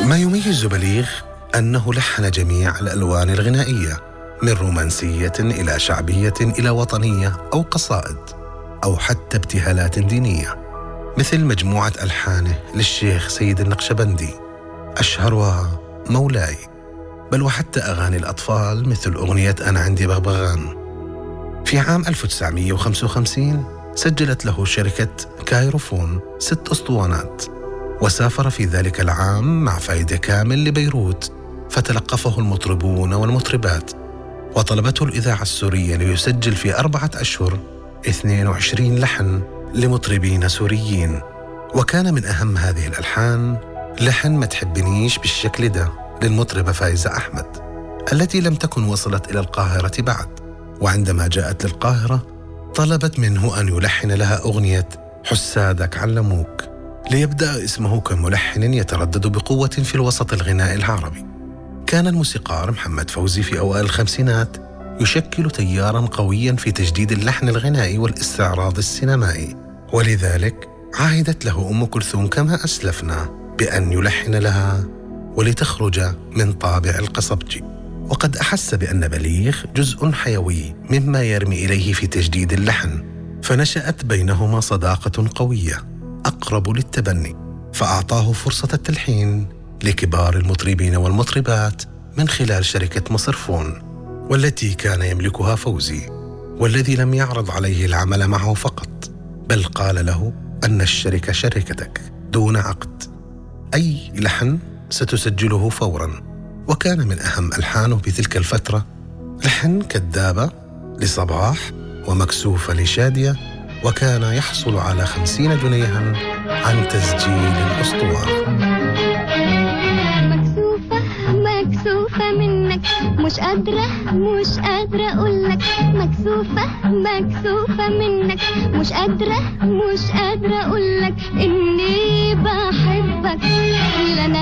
ما يميز بليغ أنه لحن جميع الألوان الغنائية، من رومانسية إلى شعبية إلى وطنية أو قصائد أو حتى ابتهالات دينية، مثل مجموعة ألحانه للشيخ سيد النقشبندي أشهرها مولاي، بل وحتى أغاني الأطفال مثل أغنية أنا عندي بغبغان. في عام 1955 سجلت له شركة كايروفون 6 أسطوانات، وسافر في ذلك العام مع فايدة كامل لبيروت، فتلقفه المطربون والمطربات، وطلبته الإذاعة السورية ليسجل في 4 أشهر 22 لحن لمطربين سوريين. وكان من أهم هذه الألحان لحن ما تحبنيش بالشكل ده للمطربة فايزة أحمد، التي لم تكن وصلت إلى القاهرة بعد، وعندما جاءت للقاهرة طلبت منه أن يلحن لها أغنية حسادك علموك، ليبدأ اسمه كملحن يتردد بقوة في الوسط الغنائي العربي. كان الموسيقار محمد فوزي في أوائل الخمسينات يشكل تياراً قوياً في تجديد اللحن الغنائي والاستعراض السينمائي، ولذلك عاهدت له أم كلثوم كما أسلفنا بأن يلحن لها ولتخرج من طابع القصبجي. وقد أحس بأن بليغ جزء حيوي مما يرمي إليه في تجديد اللحن، فنشأت بينهما صداقة قوية أقرب للتبني، فأعطاه فرصة التلحين لكبار المطربين والمطربات من خلال شركة مصرفون، والتي كان يملكها فوزي، والذي لم يعرض عليه العمل معه فقط، بل قال له أن الشركة شركتك دون عقد، أي لحن ستسجله فوراً. وكان من أهم ألحانه بتلك الفترة لحن كذابة لصباح ومكسوفة لشادية، وكان يحصل على 50 جنيها عن تسجيل الأسطوانة. مكسوفة منك، مش قادرة أقولك، مكسوفة منك، مش قادرة أقولك إني بحبك، لا